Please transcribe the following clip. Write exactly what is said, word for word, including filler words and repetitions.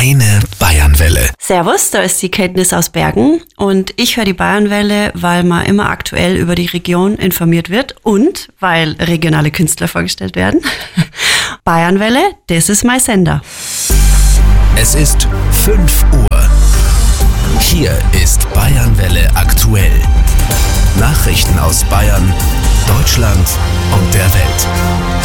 Deine Bayernwelle. Servus, da ist die Kenntnis aus Bergen und ich höre die Bayernwelle, weil man immer aktuell über die Region informiert wird und weil regionale Künstler vorgestellt werden. Bayernwelle, das ist mein Sender. Es ist fünf Uhr. Hier ist Bayernwelle aktuell. Nachrichten aus Bayern, Deutschland und der Welt.